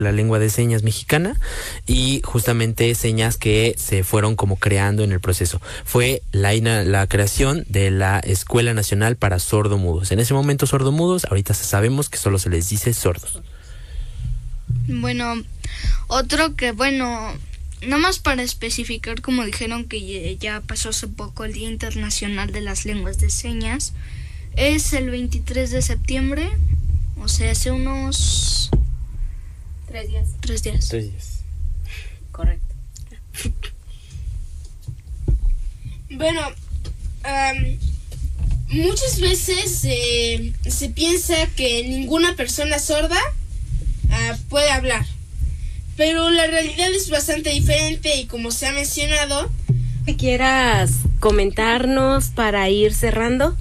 la lengua de señas mexicana y justamente señas que se fueron como creando en el proceso. Fue la creación de la Escuela Nacional para Sordomudos. En ese momento sordomudos, ahorita sabemos que solo se les dice sordos. Bueno, otro que nomás para especificar, como dijeron que ya pasó hace poco el Día Internacional de las Lenguas de Señas, es el 23 de septiembre, o sea, hace unos... 3 días. 3 días. 3 días. Correcto. Bueno, muchas veces se piensa que ninguna persona sorda puede hablar, pero la realidad es bastante diferente y como se ha mencionado... ¿Qué quieras comentarnos para ir cerrando?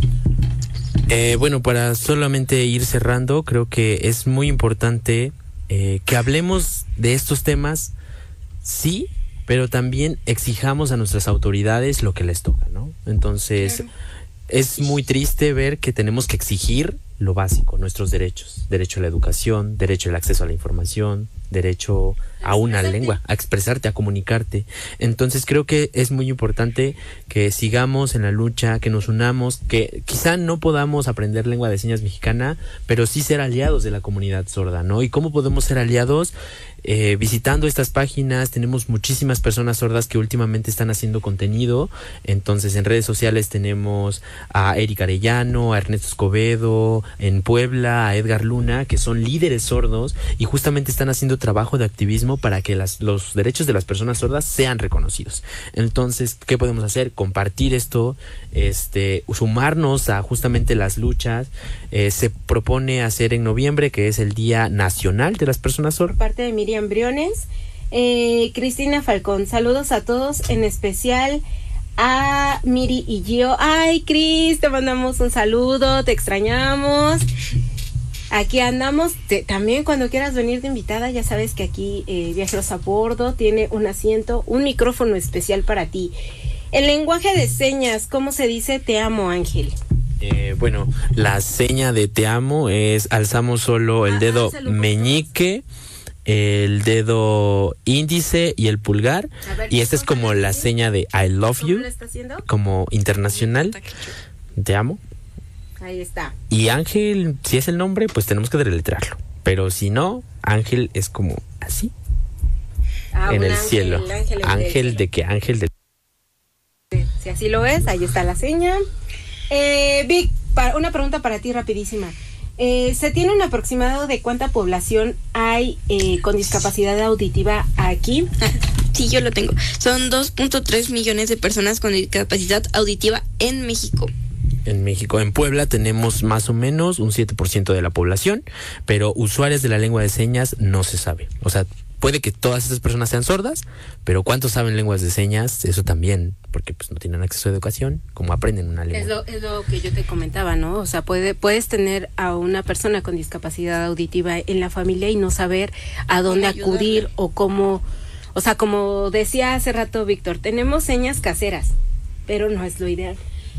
Bueno, para solamente ir cerrando, creo que es muy importante que hablemos de estos temas, sí, pero también exijamos a nuestras autoridades lo que les toca, ¿no? Entonces, es muy triste ver que tenemos que exigir lo básico, nuestros derechos. Derecho a la educación, derecho al acceso a la información, derecho a una lengua, a expresarte, a comunicarte. Entonces creo que es muy importante que sigamos en la lucha, que nos unamos, que quizá no podamos aprender lengua de señas mexicana, pero sí ser aliados de la comunidad sorda, ¿no? ¿Y cómo podemos ser aliados? Visitando estas páginas. Tenemos muchísimas personas sordas que últimamente están haciendo contenido. Entonces en redes sociales tenemos a Eric Arellano, a Ernesto Escobedo, en Puebla a Edgar Luna, que son líderes sordos y justamente están haciendo trabajo de activismo para que los derechos de las personas sordas sean reconocidos. Entonces, ¿qué podemos hacer? Compartir esto, sumarnos a justamente las luchas. Se propone hacer en noviembre, que es el Día Nacional de las Personas Sordas. Parte de Miriam Briones, Cristina Falcón, saludos a todos, en especial a Miri y Gio. Ay, Cris, te mandamos un saludo, te extrañamos. Aquí andamos, también cuando quieras venir de invitada, ya sabes que aquí Viajeros a Bordo tiene un asiento, un micrófono especial para ti. El lenguaje de señas, ¿cómo se dice te amo, Ángel? Bueno, la seña de te amo es alzamos solo el dedo meñique, el dedo índice y el pulgar. Ver, y esta es como la seña de I love you, como internacional. Te amo. Ahí está. Y Ángel, si es el nombre, pues tenemos que deletrearlo. Pero si no, Ángel es como así. En el ángel, cielo. Ángel de que Ángel de... Si así lo es, ahí está la seña. Vic, una pregunta para ti rapidísima. ¿Se tiene un aproximado de cuánta población hay con discapacidad auditiva aquí? Sí, yo lo tengo. Son 2.3 millones de personas con discapacidad auditiva en México. En México, en Puebla tenemos más o menos un 7% de la población, pero usuarios de la lengua de señas no se sabe. O sea, puede que todas estas personas sean sordas, pero ¿cuántos saben lenguas de señas? Eso también, porque pues no tienen acceso a educación, ¿cómo aprenden una lengua? Es lo que yo te comentaba, ¿no? O sea, puedes tener a una persona con discapacidad auditiva en la familia y no saber a dónde acudir o cómo... O sea, como decía hace rato Víctor, tenemos señas caseras, pero no es lo ideal.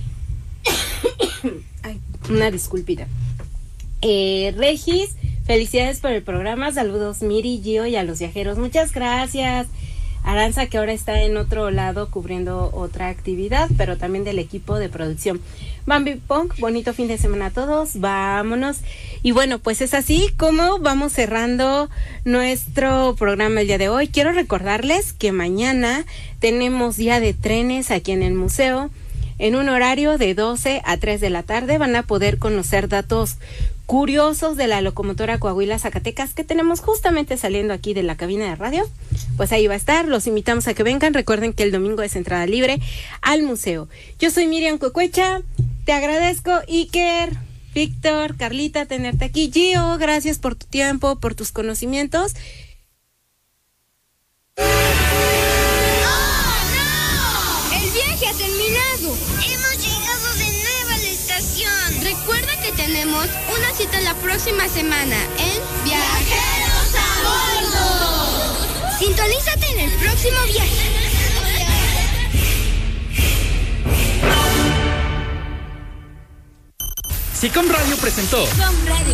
Ay, una disculpita. Regis, felicidades por el programa, saludos Miri, Gio y a los viajeros, muchas gracias. Aranza, que ahora está en otro lado cubriendo otra actividad, pero también del equipo de producción. Bambi Punk, bonito fin de semana a todos, vámonos. Y bueno, pues es así como vamos cerrando nuestro programa el día de hoy. Quiero recordarles que mañana tenemos día de trenes aquí en el museo. En un horario de 12 a 3 de la tarde van a poder conocer datos curiosos de la locomotora Coahuila-Zacatecas que tenemos justamente saliendo aquí de la cabina de radio. Pues ahí va a estar, los invitamos a que vengan. Recuerden que el domingo es entrada libre al museo. Yo soy Miriam Cuecuecha, te agradezco, Iker, Víctor, Carlita, tenerte aquí. Gio, gracias por tu tiempo, por tus conocimientos. Ha terminado. Hemos llegado de nuevo a la estación. Recuerda que tenemos una cita la próxima semana en Viajeros a Bordo. Sintonízate en el próximo viaje. SICOM Radio presentó